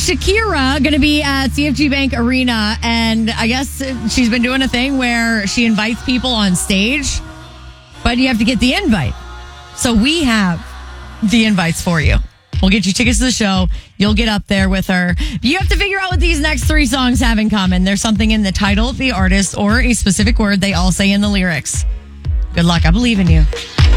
Shakira going to be at CFG Bank Arena, and I guess she's been doing a thing where she invites people on stage, but you have to get the invite. So we have the invites for you. We'll get you tickets to the show. You'll get up there with her. You have to figure out what these next three songs have in common. There's something in the title, the artist, or a specific word they all say in the lyrics. Good luck. I believe in you.